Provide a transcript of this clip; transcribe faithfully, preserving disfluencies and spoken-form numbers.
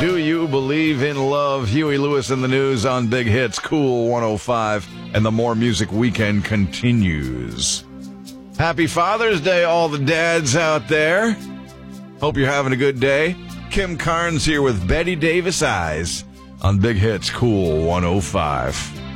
Do You Believe in Love? Huey Lewis in the News on Big Hits, Cool one oh five, and the More Music Weekend continues. Happy Father's Day, all the dads out there. Hope you're having a good day. Kim Carnes here with Betty Davis Eyes on Big Hits, Cool one oh five.